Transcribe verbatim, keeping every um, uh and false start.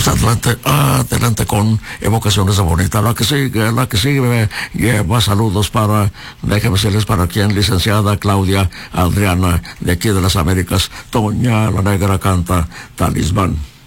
adelante, adelante con evocaciones de bonita. La que sigue, la que sigue lleva saludos para, déjeme decirles para quien, licenciada Claudia Adriana, de aquí de las Américas. Doña la Negra canta Talismán.